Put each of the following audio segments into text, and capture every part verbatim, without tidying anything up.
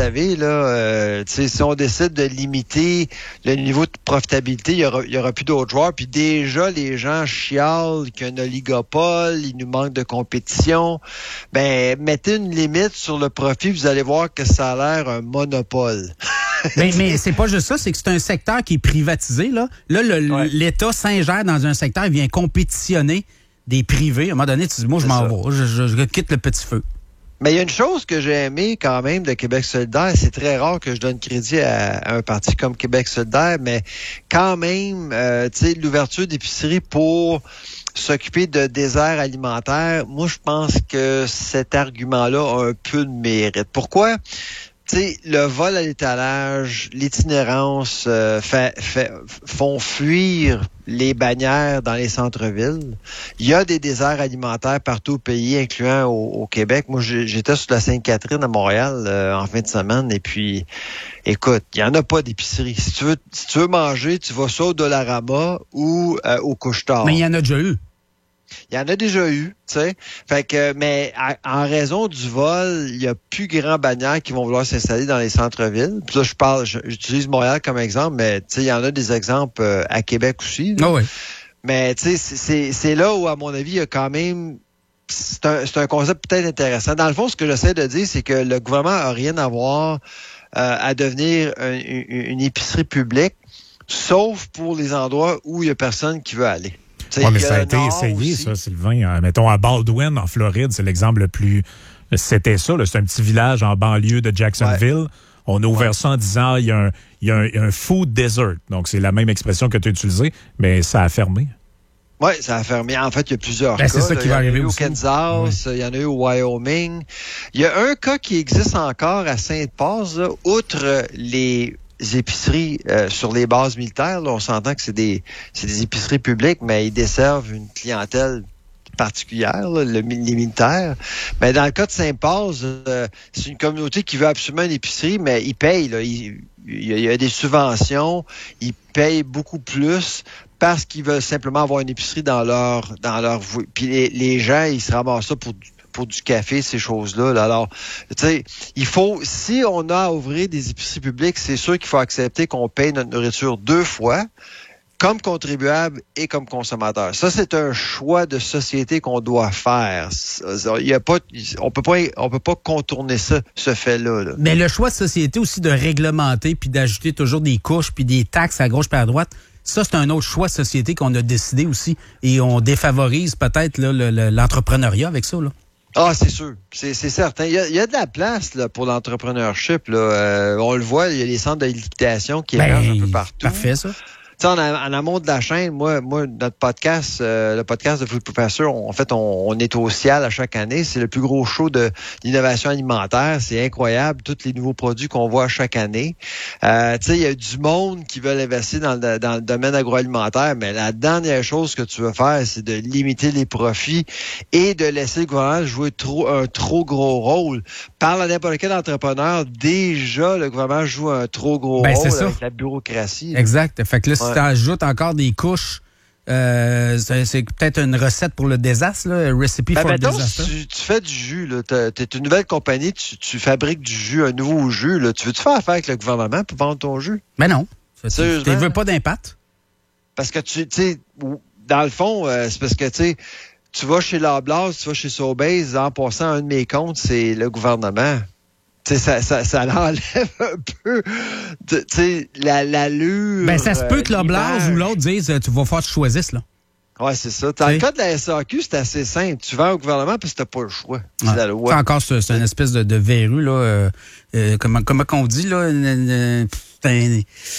savez, là, euh, si on décide de limiter le niveau de profitabilité, il y aura, il y aura plus d'autres joueurs. Puis déjà, les gens chialent qu'il y a un oligopole, il nous manque de compétition. Ben, mettez une limite sur le profit, vous allez voir que ça a l'air un monopole. mais, mais c'est pas juste ça, c'est que c'est un secteur qui est privatisé, là. Là, le, ouais. l'État s'ingère dans un secteur, il vient compétitionner des privés. À un moment donné, tu dis, moi, je m'en vais, je, je, je quitte le petit feu. Mais il y a une chose que j'ai aimée quand même de Québec solidaire, c'est très rare que je donne crédit à, à un parti comme Québec solidaire, mais quand même, euh, tu sais, l'ouverture d'épiceries pour s'occuper de déserts alimentaires, moi, je pense que cet argument-là a un peu de mérite. Pourquoi? Tu sais, le vol à l'étalage, l'itinérance euh, fait, fait, font fuir les bannières dans les centres-villes. Il y a des déserts alimentaires partout au pays, incluant au, au Québec. Moi, j'étais sur la Sainte-Catherine à Montréal euh, en fin de semaine, et puis, écoute, il n'y en a pas d'épicerie. Si tu veux, si tu veux manger, tu vas soit au Dollarama ou euh, au Couche-Tard. Mais il y en a déjà eu. Il y en a déjà eu, tu sais. Fait que, mais à, en raison du vol, il y a plus grand bannières qui vont vouloir s'installer dans les centres-villes. Puis là, je parle, j'utilise Montréal comme exemple, mais tu sais, il y en a des exemples euh, à Québec aussi. Ah oui. Mais tu sais, c'est, c'est là où, à mon avis, il y a quand même... C'est un, c'est un concept peut-être intéressant. Dans le fond, ce que j'essaie de dire, c'est que le gouvernement n'a rien à voir euh, à devenir un, une, une épicerie publique, sauf pour les endroits où il y a personne qui veut aller. Oui, mais ça a été essayé, aussi. Ça, Sylvain. Euh, mettons, à Baldwin, en Floride, c'est l'exemple le plus... C'était ça, là, c'est un petit village en banlieue de Jacksonville. Ouais. On a ouvert ouais. ça en disant il y a un, il y a un, un food desert. Donc, c'est la même expression que tu as utilisée, mais ça a fermé. Oui, ça a fermé. En fait, il y a plusieurs ben, cas. C'est ça là. qui va arriver au aussi. Kansas, il y en a eu au Wyoming. Il y a un cas qui existe encore à Sainte-Paz, là, outre les... épiceries euh, sur les bases militaires. Là, on s'entend que c'est des, c'est des épiceries publiques, mais ils desservent une clientèle particulière, là, le, les militaires. Mais dans le cas de Saint-Paz, euh, c'est une communauté qui veut absolument une épicerie, mais ils payent. Là, il, il y a des subventions, ils payent beaucoup plus parce qu'ils veulent simplement avoir une épicerie dans leur... dans leur puis les, les gens, ils se ramassent ça pour pour du café, ces choses-là. Là. Alors, tu sais, il faut, si on a à ouvrir des épiceries publiques, c'est sûr qu'il faut accepter qu'on paye notre nourriture deux fois, comme contribuable et comme consommateur. Ça, c'est un choix de société qu'on doit faire. Il y a pas, on peut pas, on peut pas contourner ça, ce fait-là. Là. Mais le choix de société aussi de réglementer puis d'ajouter toujours des couches puis des taxes à gauche puis à droite, ça, c'est un autre choix de société qu'on a décidé aussi. Et on défavorise peut-être là, le, le, l'entrepreneuriat avec ça, là. Ah, c'est sûr. C'est, c'est certain. Il y, a, il y a de la place là, pour l'entrepreneurship. Là. Euh, on le voit, il y a les centres de liquidation qui ben, émergent un peu partout. Parfait, ça. Tu sais, en, en amont de la chaîne, moi, moi notre podcast, euh, le podcast de Food Professor, on, en fait, on, on est au ciel à chaque année. C'est le plus gros show de l'innovation alimentaire. C'est incroyable, tous les nouveaux produits qu'on voit chaque année. Euh, tu sais, il y a du monde qui veut investir dans le, dans le domaine agroalimentaire, mais la dernière chose que tu veux faire, c'est de limiter les profits et de laisser le gouvernement jouer trop, un trop gros rôle. Parle à n'importe quel entrepreneur, déjà, le gouvernement joue un trop gros ben, rôle c'est avec ça. la bureaucratie. Exact. Fait que là, si ouais. tu ajoutes encore des couches, euh, c'est, c'est peut-être une recette pour le désastre, là, recipe ben, for mettons, disaster. Si tu, tu fais du jus, tu es une nouvelle compagnie, tu, tu fabriques du jus, un nouveau jus. Là. Tu veux-tu faire affaire avec le gouvernement pour vendre ton jus? Ben non. Tu ne veux pas d'impact? Parce que tu sais, dans le fond, euh, c'est parce que tu sais, tu vas chez Loblaws, tu vas chez Sobeys, en passant, un de mes comptes, c'est le gouvernement. Tu sais, ça, ça, ça l'enlève un peu, tu sais, la, l'allure. Ben, ça se peut que Loblaws ou l'autre dise, tu vas faire que tu choisisses, là. Ouais, c'est ça. Dans le cas de la S A Q, c'est assez simple. Tu vends au gouvernement parce que t'as pas le choix. C'est ouais. la loi. C'est encore, c'est, c'est une espèce de, de verrue, là. Euh, euh, comment, comment qu'on dit, là? Euh, euh,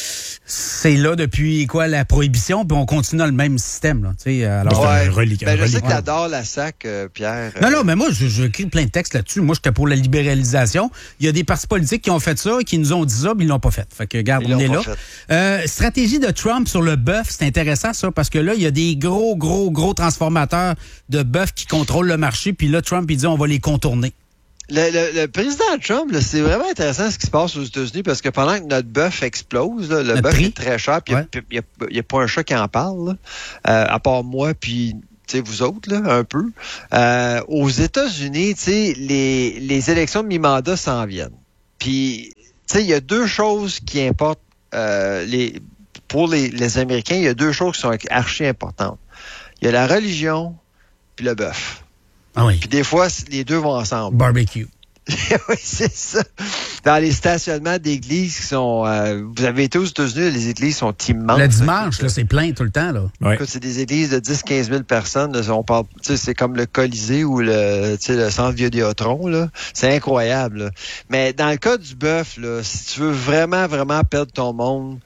c'est là depuis quoi la prohibition, puis on continue dans le même système. Là, alors, ouais. un reli- ben, je sais que ouais. t'adores la S A C, euh, Pierre. Non, non, mais moi, je, je écris plein de textes là-dessus. Moi, j'étais pour la libéralisation. Il y a des partis politiques qui ont fait ça, qui nous ont dit ça, mais ils l'ont pas fait. Fait que, regarde, on est là. Euh, stratégie de Trump sur le bœuf, c'est intéressant, ça, parce que là, il y a des gros, gros, gros transformateurs de bœuf qui contrôlent le marché, puis là, Trump, il dit, on va les contourner. Le, le, le président Trump, là, c'est vraiment intéressant ce qui se passe aux États-Unis parce que pendant que notre bœuf explose, là, le bœuf est très cher, puis il ouais. n'y a, a, a pas un chat qui en parle, là, euh, à part moi, puis vous autres, là, un peu. Euh, aux États-Unis, les, les élections de mi-mandat s'en viennent. Puis sais, il y a deux choses qui importent euh, les, pour les, les Américains. Il y a deux choses qui sont archi importantes. Il y a la religion puis le bœuf. Ah oui. Puis des fois, les deux vont ensemble. Barbecue. Oui, c'est ça. Dans les stationnements d'églises qui sont... Euh, vous avez été aux États-Unis, les églises sont immenses. Le dimanche, là, c'est plein tout le temps. Là. Ouais. Écoute, c'est des églises de dix à quinze mille personnes. Là, on parle, c'est comme le Colisée ou le, le centre Vidéotron. Là. C'est incroyable. Là. Mais dans le cas du bœuf, là, si tu veux vraiment, vraiment perdre ton monde...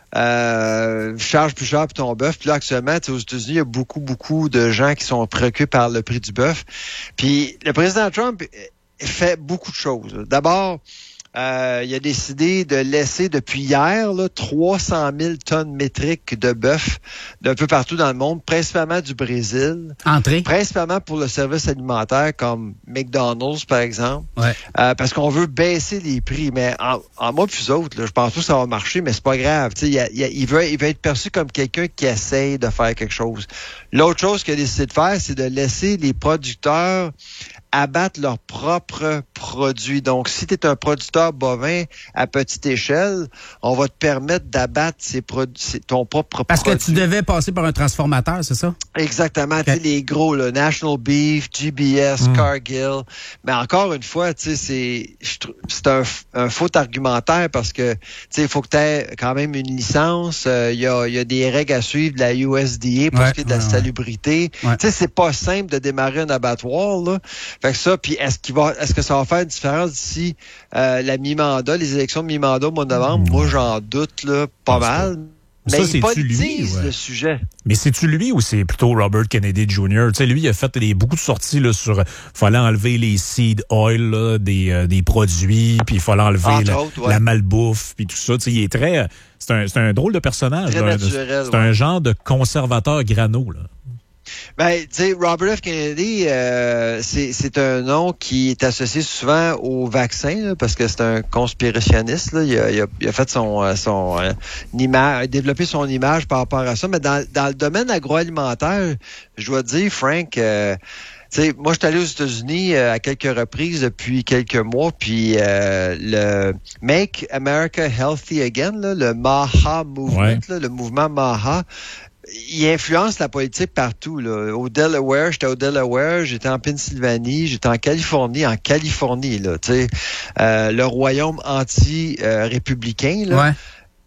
Euh, charge plus cher pour ton bœuf. Puis là, actuellement, aux États-Unis, il y a beaucoup, beaucoup de gens qui sont préoccupés par le prix du bœuf. Puis le président Trump fait beaucoup de choses. D'abord, euh, il a décidé de laisser depuis hier là, trois cent mille tonnes métriques de bœuf d'un peu partout dans le monde, principalement du Brésil. Entrée. Principalement pour le service alimentaire comme McDonald's, par exemple. Ouais. Euh, parce qu'on veut baisser les prix. Mais en, en moi puis autres, là, je pense pas que ça va marcher, mais c'est pas grave. Il, a, il, a, il, veut, il veut être perçu comme quelqu'un qui essaye de faire quelque chose. L'autre chose qu'il a décidé de faire, c'est de laisser les producteurs abattre leurs propres produits. Donc, si tu es un producteur bovin à petite échelle, on va te permettre d'abattre ses produits, ton propre Parce produit. Parce que tu devais passer par un transformateur, c'est ça? Exactement. Okay. Tu sais, les gros, là, National Beef, G B S, mm. Cargill. Mais encore une fois, tu sais, c'est, c'est un, un faux argumentaire parce que, tu sais, il faut que tu aies quand même une licence. Il euh, y, a, y a des règles à suivre de la U S D A pour ouais, ce qui est de la ouais, salubrité. Ouais. Tu sais, c'est pas simple de démarrer un abattoir, là. Fait que ça, puis est-ce qu'il va, est-ce que ça va faire une différence d'ici euh, la mi-mandat, les élections de mi-mandat au mois de novembre? Mmh. Moi, j'en doute, là, pas Parce mal. Que... Mais ça, il politise lui, ouais. le sujet. Mais c'est-tu lui ou c'est plutôt Robert Kennedy Junior? Tu sais, lui, il a fait des, beaucoup de sorties là, sur... Il fallait enlever les seed oil là, des, euh, des produits, puis il fallait enlever la, autres, ouais. la malbouffe, puis tout ça. Tu sais, il est très... C'est un, c'est un drôle de personnage. Très là, naturel, c'est ouais. un genre de conservateur grano, là. Ben, tu sais, Robert F. Kennedy, euh, c'est, c'est un nom qui est associé souvent au vaccin, là, parce que c'est un conspirationniste. Là. Il, a, il, a, il a fait son, son euh, image, développé son image par rapport à ça. Mais dans, dans le domaine agroalimentaire, je dois dire, Frank, euh, tu sais, moi, je suis allé aux États-Unis euh, à quelques reprises depuis quelques mois, puis euh, le Make America Healthy Again, là, le MAHA Movement, ouais. là, le mouvement MAHA, il influence la politique partout. Là. Au Delaware, j'étais au Delaware, j'étais en Pennsylvanie, j'étais en Californie, en Californie, là, tu sais, euh, le royaume anti-républicain, là, ouais.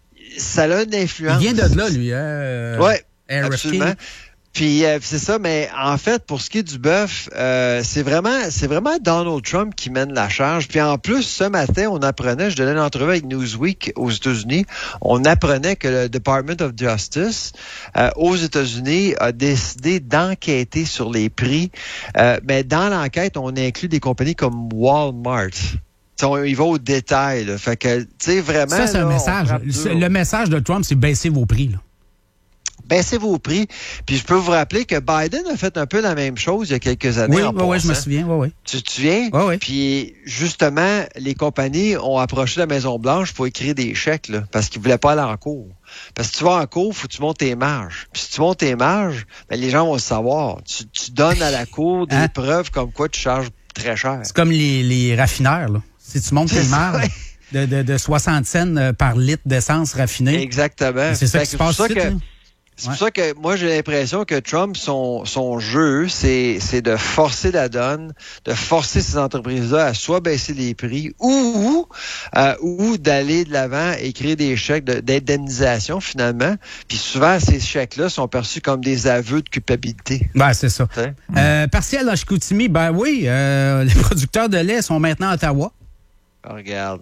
ça a une influence. Il vient de là, lui, hein? Oui, Air absolument. F K. Puis euh, c'est ça, mais en fait, pour ce qui est du bœuf, euh, c'est vraiment c'est vraiment Donald Trump qui mène la charge. Puis en plus, ce matin, on apprenait, je donnais une entrevue avec Newsweek aux États-Unis, on apprenait que le Department of Justice euh, aux États-Unis a décidé d'enquêter sur les prix. Euh, mais dans l'enquête, on inclut des compagnies comme Walmart. On, il va au détail. Là. Fait que, tu sais, vraiment... Ça, c'est là, un message. Le message de Trump, c'est baisser vos prix, là. Baissez vos prix. Puis je peux vous rappeler que Biden a fait un peu la même chose il y a quelques années. Oui, en oui, oui, je me souviens. Oui, oui. Tu te souviens? Oui, oui. Puis justement, les compagnies ont approché la Maison-Blanche pour écrire des chèques là, parce qu'ils ne voulaient pas aller en cours. Parce que si tu vas en cours, il faut que tu montes tes marges. Puis si tu montes tes marges, ben, les gens vont le savoir. Tu, tu donnes à la cour des hein? preuves comme quoi tu charges très cher. C'est comme les, les raffineurs. Là. Si tu montes tes marges... De, de, de soixante cents par litre d'essence raffinée. Exactement. C'est ça qui se passe ici, là. C'est ouais. pour ça que moi, j'ai l'impression que Trump, son, son jeu, c'est, c'est de forcer la donne, de forcer ces entreprises-là à soit baisser les prix ou, euh, ou d'aller de l'avant et créer des chèques de, d'indemnisation, finalement. Puis souvent, ces chèques-là sont perçus comme des aveux de culpabilité. Ben, c'est ça. Euh, partiel à Chicoutimi, ben oui, euh, les producteurs de lait sont maintenant à Ottawa. Oh, regarde.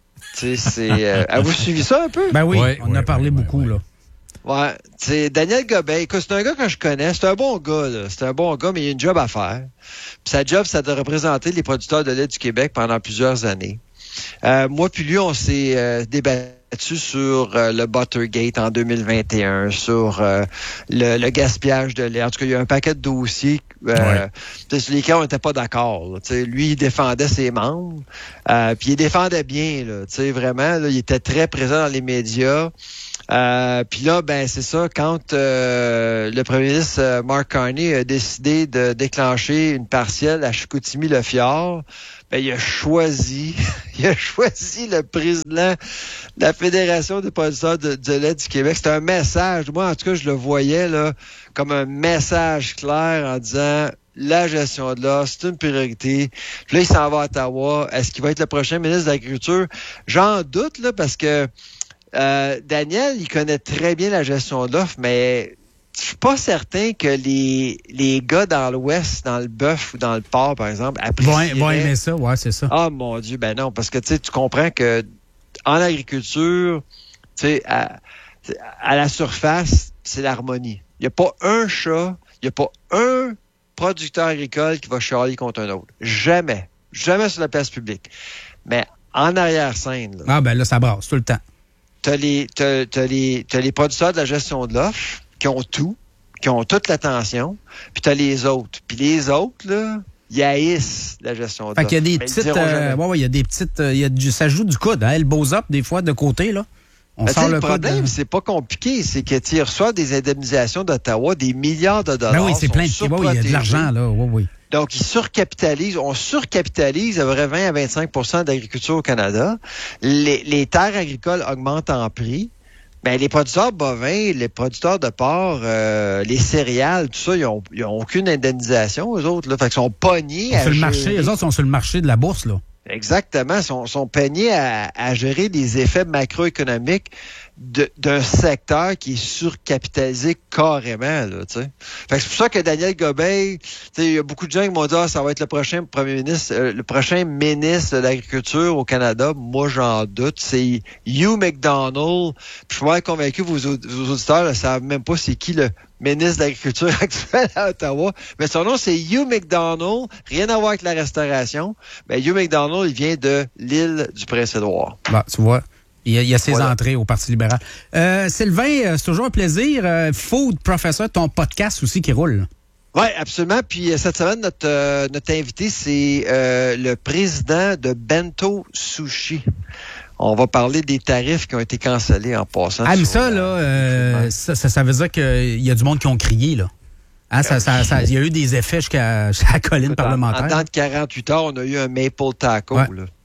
Tu sais, c'est... Euh, avez-vous suivi ça un peu? Ben oui, ouais, on ouais, a parlé ouais, beaucoup, ouais. là. Ouais, c'est Daniel Gobin. Écoute, c'est un gars que je connais. C'est un bon gars, là. C'est un bon gars, mais il a une job à faire. Puis sa job, c'est de représenter les producteurs de lait du Québec pendant plusieurs années. Euh, moi puis lui, on s'est euh, débattu là-dessus sur euh, le Buttergate en deux mille vingt et un, sur euh, le, le gaspillage de lait. En tout cas, il y a un paquet de dossiers euh, ouais. sur lesquels on n'était pas d'accord. Là, lui, il défendait ses membres, euh, puis il défendait bien. Là, vraiment, là, il était très présent dans les médias. Euh, puis là, ben c'est ça, quand euh, le premier ministre euh, Mark Carney a décidé de déclencher une partielle à Chicoutimi-Le-Fjord, ben il a choisi, il a choisi le président de la Fédération des producteurs de, de lait du Québec. C'était un message, moi en tout cas je le voyais là comme un message clair en disant la gestion de l'eau, c'est une priorité. Puis là, il s'en va à Ottawa. Est-ce qu'il va être le prochain ministre de l'Agriculture? J'en doute là parce que Euh, Daniel, il connaît très bien la gestion de l'offre, mais je suis pas certain que les les gars dans l'Ouest, dans le bœuf ou dans le porc, par exemple, apprécieraient... Vont aimer ça, ouais, c'est ça. Ah, mon Dieu, ben non, parce que tu sais, tu comprends que en agriculture, tu sais, à, à la surface, c'est l'harmonie. Il n'y a pas un chat, il n'y a pas un producteur agricole qui va chialer contre un autre. Jamais. Jamais sur la place publique. Mais en arrière-scène... Là, ah, ben là, ça brasse tout le temps. T'as les, t'as, t'as les, t'as les producteurs de la gestion de l'offre qui ont tout, qui ont toute l'attention, puis t'as les autres. Puis les autres, là, ils haïssent la gestion de l'offre. Fait qu'il y a des petites, euh, ouais, ouais, il y a des petites, euh, il y a du, ça joue du coude, hein, le beaux up des fois de côté, là. On ben, sort le, le problème, de... c'est pas compliqué, c'est que tu reçois des indemnisations d'Ottawa, des milliards de dollars. Ben oui, c'est plein de, ouais, oui, il y a de l'argent, là, oui, oui. Donc, ils surcapitalisent. On surcapitalise à vrai vingt à vingt-cinq pour cent d'agriculture au Canada. Les, les terres agricoles augmentent en prix. Ben, les producteurs bovins, les producteurs de porc, euh, les céréales, tout ça, ils ont, ils ont aucune indemnisation, eux autres. Là. Fait qu'ils sont pognés à sur le marché. Eux autres sont sur le marché de la bourse, là. Exactement. Ils sont, sont peignés à, à gérer les effets macroéconomiques de, d'un secteur qui est surcapitalisé carrément. Là, fait que c'est pour ça que Daniel Gobeil, il y a beaucoup de gens qui m'ont dit ah, ça va être le prochain premier ministre, euh, le prochain ministre de l'Agriculture au Canada. Moi, j'en doute. C'est Hugh McDonald. Puis je suis convaincu que vos, vos auditeurs ne savent même pas c'est qui le ministre de l'Agriculture actuel à Ottawa. Mais son nom, c'est Hugh McDonald. Rien à voir avec la restauration. Mais Hugh McDonald, il vient de l'île du Prince-Édouard. Bah, tu vois. Il y a, il y a ses voilà. entrées au Parti libéral. Euh, Sylvain, c'est toujours un plaisir. Euh, Food Professor, ton podcast aussi qui roule. Oui, absolument. Puis cette semaine, notre, euh, notre invité, c'est euh, le président de Bento Sushi. On va parler des tarifs qui ont été cancellés en passant. Ah, mais ça, là, euh, ça, ça, ça veut dire qu'il y a du monde qui ont crié, là. Hein, ça, ça, ça, il y a eu des effets jusqu'à, jusqu'à la colline Écoute, parlementaire. En temps de quarante-huit heures, on a eu un Maple Taco, ouais. là.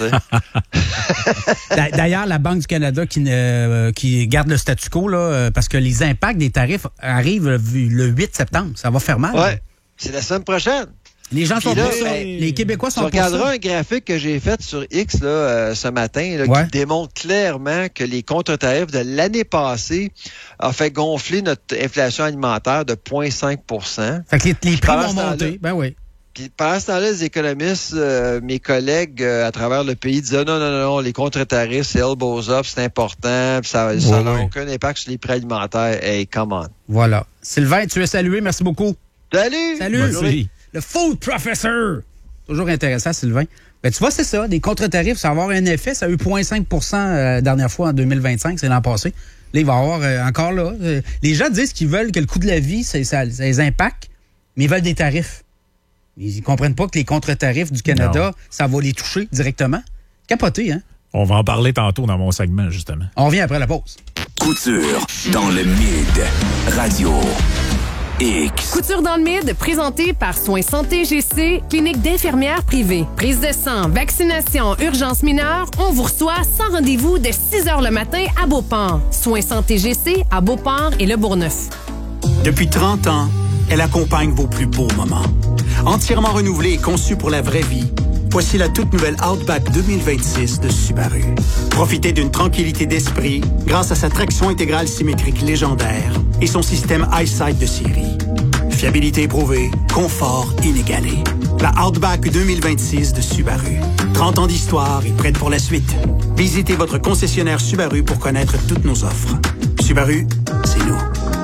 D'ailleurs, la Banque du Canada qui, euh, qui garde le statu quo, là, parce que les impacts des tarifs arrivent le huit septembre. Ça va faire mal. Oui, c'est la semaine prochaine. Les gens sont là, pour ça. Ben, les Québécois sont pour ça. Tu regarderas un graphique que j'ai fait sur X là, euh, ce matin là, ouais. qui démontre clairement que les contre-tarifs de l'année passée ont fait gonfler notre inflation alimentaire de zéro virgule cinq pour cent. Fait que les, les prix vont monter. Ben oui. Puis pendant ce temps-là, les économistes, euh, mes collègues euh, à travers le pays disaient non, non, non, non, les contre-tarifs, c'est elbows up, c'est important, puis ça n'a ouais, aucun impact sur les prix alimentaires. Hey, come on. Voilà. Sylvain, tu es salué, merci beaucoup. Salut! Salut! Le Food Professor! Toujours intéressant, Sylvain. Ben, tu vois, c'est ça, les contre-tarifs, ça va avoir un effet. Ça a eu zéro virgule cinq pour cent euh, la dernière fois en deux mille vingt-cinq, c'est l'an passé. Là, il va y avoir euh, encore là. Euh, les gens disent qu'ils veulent que le coût de la vie, ça, ça, ça les impacte, mais ils veulent des tarifs. Ils ne comprennent pas que les contre-tarifs du Canada, non. ça va les toucher directement. Capoté, hein? On va en parler tantôt dans mon segment, justement. On revient après la pause. Couture dans le Mid. Radio X. Couture dans le Mid, présenté par Soins Santé G C, clinique d'infirmières privée. Prise de sang, vaccination, urgence mineure, on vous reçoit sans rendez-vous de six heures le matin à Beauport. Soins Santé G C à Beauport et Le Bourgneuf. Depuis trente ans, elle accompagne vos plus beaux moments. Entièrement renouvelée et conçue pour la vraie vie, voici la toute nouvelle Outback deux mille vingt-six de Subaru. Profitez d'une tranquillité d'esprit grâce à sa traction intégrale symétrique légendaire et son système EyeSight de série. Fiabilité éprouvée, confort inégalé. La Outback deux mille vingt-six de Subaru. trente ans d'histoire et prête pour la suite. Visitez votre concessionnaire Subaru pour connaître toutes nos offres. Subaru, c'est nous.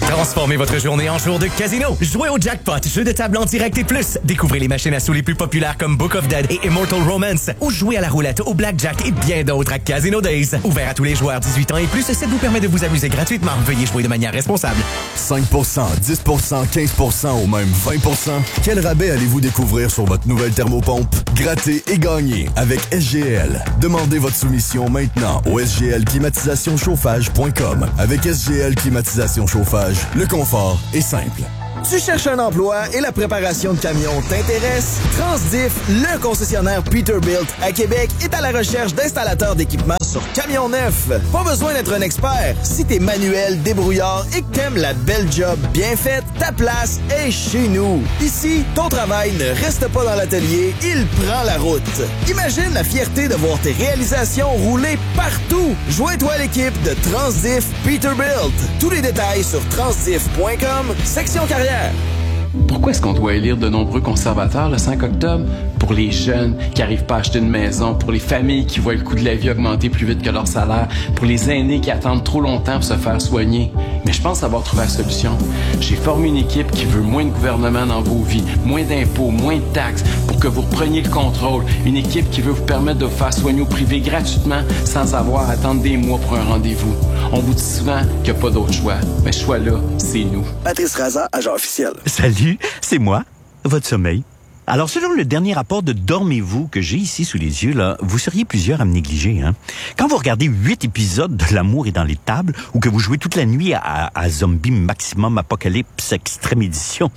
Transformez votre journée en jour de casino. Jouez au jackpot, jeu de table en direct et plus. Découvrez les machines à sous les plus populaires comme Book of Dead et Immortal Romance. Ou jouez à la roulette, au blackjack et bien d'autres à Casino Days. Ouvert à tous les joueurs dix-huit ans et plus, ça vous permet de vous amuser gratuitement. Veuillez jouer de manière responsable. cinq pour cent, dix pour cent, quinze pour cent ou même vingt pour cent. Quel rabais allez-vous découvrir sur votre nouvelle thermopompe? Grattez et gagnez avec S G L. Demandez votre soumission maintenant au s g l climatisation chauffage point com. Avec S G L Climatisation Chauffage, le confort est simple. Tu cherches un emploi et la préparation de camions t'intéresse? Transdiff, le concessionnaire Peterbilt à Québec, est à la recherche d'installateurs d'équipements sur camions neufs. Pas besoin d'être un expert. Si t'es manuel, débrouillard et que t'aimes la belle job bien faite, ta place est chez nous. Ici, ton travail ne reste pas dans l'atelier, il prend la route. Imagine la fierté de voir tes réalisations rouler partout. Joins-toi à l'équipe de Transdiff Peterbilt. Tous les détails sur transdiff point com, section carrière. Pourquoi est-ce qu'on doit élire de nombreux conservateurs le cinq octobre? Pour les jeunes qui n'arrivent pas à acheter une maison, pour les familles qui voient le coût de la vie augmenter plus vite que leur salaire, pour les aînés qui attendent trop longtemps pour se faire soigner. Mais je pense avoir trouvé la solution. J'ai formé une équipe qui veut moins de gouvernement dans vos vies, moins d'impôts, moins de taxes, pour que vous repreniez le contrôle. Une équipe qui veut vous permettre de vous faire soigner au privé gratuitement sans avoir à attendre des mois pour un rendez-vous. On vous dit souvent qu'il n'y a pas d'autre choix. Mais ce choix-là, c'est nous. Patrice Raza, agent officiel. Salut, c'est moi, votre sommeil. Alors, selon le dernier rapport de Dormez-vous que j'ai ici sous les yeux, là, vous seriez plusieurs à me négliger. Hein? Quand vous regardez huit épisodes de L'amour est dans les tables ou que vous jouez toute la nuit à, à, à Zombie Maximum Apocalypse Extrême Édition,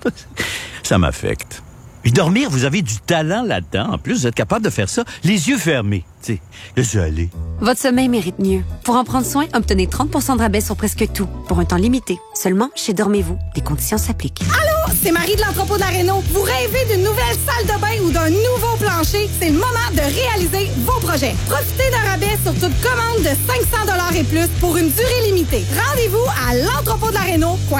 ça m'affecte. Et dormir, vous avez du talent là-dedans. En plus, vous êtes capable de faire ça les yeux fermés. Tu sais, laissez aller. Votre sommeil mérite mieux. Pour en prendre soin, obtenez trente pour cent de rabais sur presque tout, pour un temps limité. Seulement chez Dormez-vous. Des conditions s'appliquent. Allô, c'est Marie de l'entrepôt de la Réno. Vous rêvez d'une nouvelle salle de bain ou d'un nouveau plancher? C'est le moment de réaliser vos projets. Profitez d'un rabais sur toute commande de cinq cents dollars et plus pour une durée limitée. Rendez-vous à l'entrepôt de la Réno point